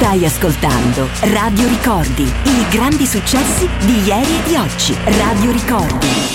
Stai ascoltando Radio Ricordi, i grandi successi di ieri e di oggi. Radio Ricordi.